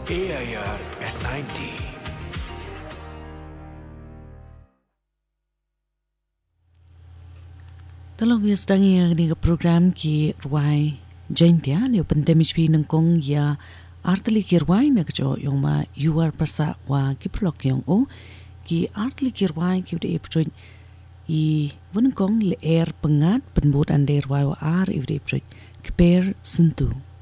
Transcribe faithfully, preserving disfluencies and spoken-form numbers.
A I R at ninety. Tolong ya sedang ya ni ke program ki ruai jentia ni pandemic pi nangkong ya artli ki ruai na kjo yung ma yuar pasa wa ki plok yung o ki artli ki ruai ki de epjoin i wonangkong le air pengat penbut ande ruai wa ar i de epjoin keper sentu